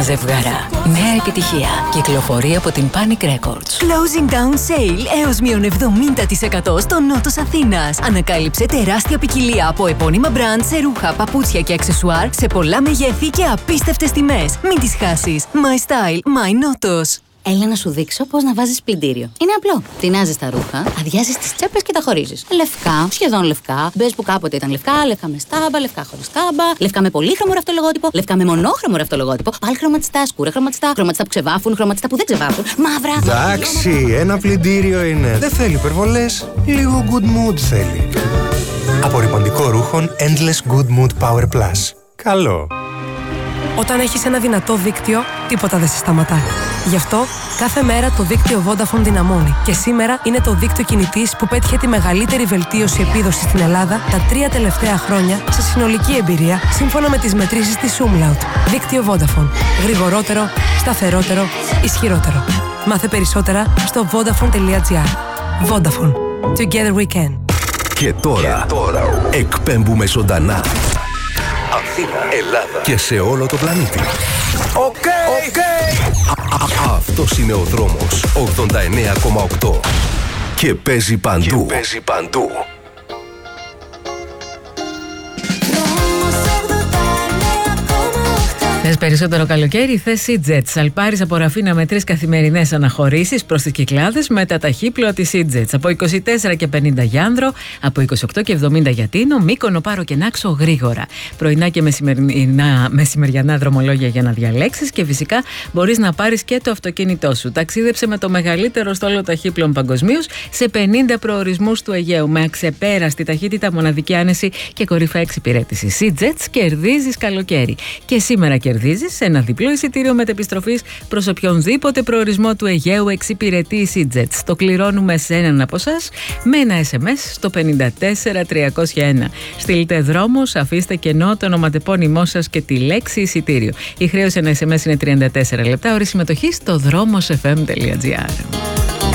νέα ζευγαρά. Νέα επιτυχία. Κυκλοφορεί από την Panic Records. Closing down sale έως μείον 70% στο νότος Αθήνας. Ανακάλυψε τεράστια ποικιλία από επώνυμα brand σε ρούχα, παπούτσια και αξεσουάρ σε πολλά μεγέθη και απίστευτες τιμές. Μην τις χάσεις. My style, my νότος. Έλα να σου δείξω πώς να βάζεις πλυντήριο. Είναι απλό. Τεινάζεις τα ρούχα, αδειάζεις τις τσέπες και τα χωρίζεις. Λευκά, σχεδόν λευκά. Μπες που κάποτε ήταν λευκά, λευκά με στάμπα, λευκά χωρίς στάμπα, λευκά με πολύχρωμο ραυτολογότυπο, λευκά με μονόχρωμο ραυτολογότυπο, πάλι χρωματιστά, σκούρα χρωματιστά, χρωματιστά που ξεβάφουν, χρωματιστά που δεν ξεβάφουν, μαύρα. Εντάξει, ένα πλυντήριο είναι. Δεν θέλει υπερβολές. Λίγο good mood θέλει. Απορρυπαντικό ρούχων Endless Good Mood Power Plus. Καλό. Όταν έχεις ένα δυνατό δίκτυο, τίποτα δεν σε σταματά. Γι' αυτό, κάθε μέρα το δίκτυο Vodafone δυναμώνει. Και σήμερα είναι το δίκτυο κινητής που πέτυχε τη μεγαλύτερη βελτίωση επίδοσης στην Ελλάδα τα 3 τελευταία χρόνια σε συνολική εμπειρία, σύμφωνα με τις μετρήσεις της Umlaut. Δίκτυο Vodafone. Γρηγορότερο, σταθερότερο, ισχυρότερο. Μάθε περισσότερα στο vodafone.gr. Vodafone. Together we can. Και τώρα εκπέμπουμε ζωντανά. Αθήνα, Ελλάδα και σε όλο το πλανήτη. Οκ. Αυτός είναι ο δρόμος 89,8 και παίζει παντού. Θες περισσότερο καλοκαίρι, θες EasyJet. Αλπάρεις από Ραφίνα με 3 καθημερινές αναχωρήσεις προς τις Κυκλάδες με τα ταχύπλοα της EasyJet. Από 24 και 50 για Άνδρο, από 28 και 70 για Τίνο, Μύκονο, Πάρο και Νάξο γρήγορα. Πρωινά και μεσημεριανά δρομολόγια για να διαλέξεις και φυσικά μπορείς να πάρεις και το αυτοκίνητό σου. Ταξίδεψε με το μεγαλύτερο στόλο ταχύπλων παγκοσμίως σε 50 προορισμούς του Αιγαίου με αξεπέραστη ταχύτητα, μοναδική άνεση και κορυφαία εξυπηρέτηση. EasyJet, κερδίζεις καλοκαίρι. Και σήμερα κερδίζεις ένα διπλό εισιτήριο μετεπιστροφής προς οποιονδήποτε προορισμό του Αιγαίου εξυπηρετεί η EasyJet. Το κληρώνουμε σε έναν από εσάς με ένα SMS στο 54301. Στείλτε δρόμος, αφήστε κενό το ονοματεπώνυμό σας και τη λέξη εισιτήριο. Η χρέωση ένα SMS είναι 34 λεπτά. Ώρες συμμετοχής στο δρόμος.fm.gr.